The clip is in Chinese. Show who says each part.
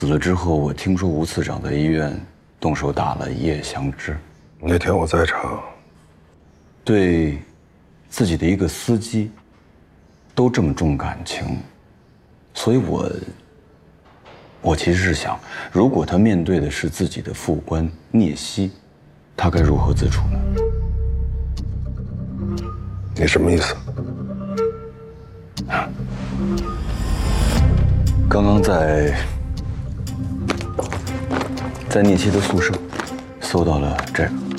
Speaker 1: 死了之后，我听说吴次长在医院动手打了叶祥之。
Speaker 2: 那天我在场，
Speaker 1: 对自己的一个司机都这么重感情，所以我其实是想，如果他面对的是自己的副官聂曦，他该如何自处呢？
Speaker 2: 你什么意思？
Speaker 1: 刚刚在聂曦的宿舍搜到了这个。